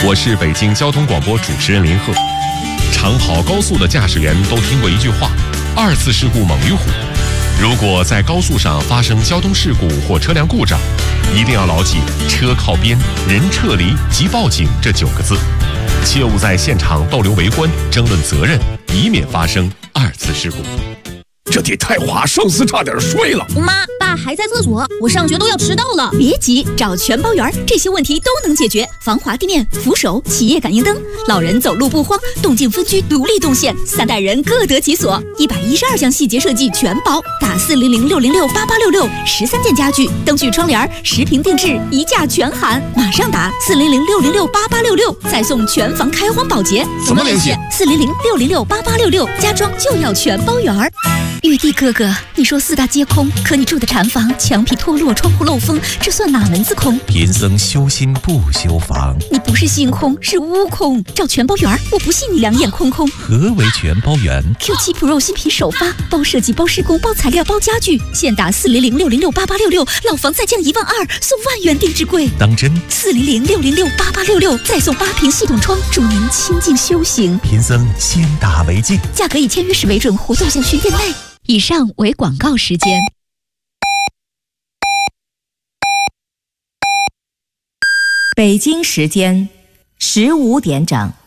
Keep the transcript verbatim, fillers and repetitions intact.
我是北京交通广播主持人林鹤。常跑高速的驾驶员都听过一句话：二次事故猛于虎。如果在高速上发生交通事故或车辆故障，一定要牢记车靠边、人撤离及报警这九个字，切勿在现场逗留围观、争论责任，以免发生二次事故。 这地太滑，上司差点摔了。 妈，爸还在厕所，我上学都要迟到了。 别急，找全包园，这些问题都能解决。防滑地面、扶手、企业感应灯，老人走路不慌，动静分区独立动线，三代人各得其所。一百一十二项细节设计全包，打四零零六零六八八六六，十三件家具、灯具、窗帘、十平定制，一价全含。马上打四零零六零六八八六六，再送全房开荒保洁。 怎么联系？ 四零零六零六八八六六，家装就要全包园。玉帝哥哥，你说四大皆空，可你住的禅房墙皮脱落，窗户漏风，这算哪门子空？ 贫僧修心不修房。 你不是心空，是悟空。找全包园，我不信你两眼空空。 何为全包园 ？Q 七 Pro 新品首发，包设计、包施工、包材料、包家具，现打四零零六零六八八六六，老房再降一万二，送万元定制柜。 当真？ 四零零六零六八八六六，再送八屏系统窗，助您清静修行。 贫僧先打为敬， 价格以签约时为准，活动限需店内。以上为广告时间。 北京时间十五点整。